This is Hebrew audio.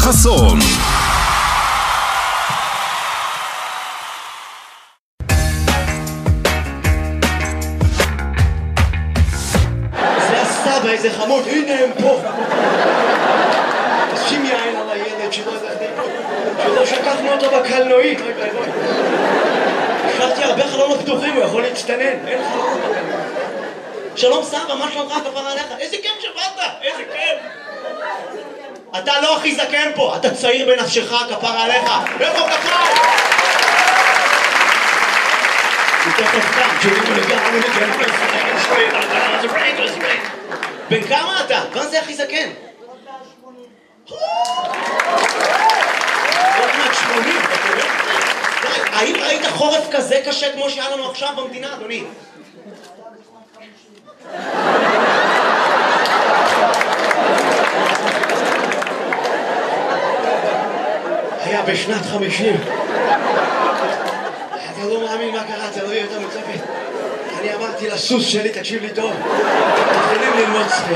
חסון. זה הסבא, איזה חמוד, הנה הם פה. שים יין על הילד שלא שקפנו אותו בקלנועית. השארתי הרבה חלונות פתוחים, הוא יכול להצטנן. אין חלונות בקלנועית. שלום סבא, מה שלומך? כפרה עליך? איזה כיף שבאת, איזה כיף. אתה לא הכי זקן פה, אתה צעיר בנפשך, כפרה עליך. איפה כפרה? הוא תכף קם, בן כמה אתה? מה זה הכי זקן? עוד מעט 80, אתה רואה? האם ראית חורף כזה קשה כמו שהיה לנו עכשיו במדינה, אדוני? היה בשנת 50. אתה לא מאמין מה קרה, אתה לא יודע יותר מצפת. אני אמרתי לסוס שלי, תקשיב לי טוב, יכולים ללמוד צפייה.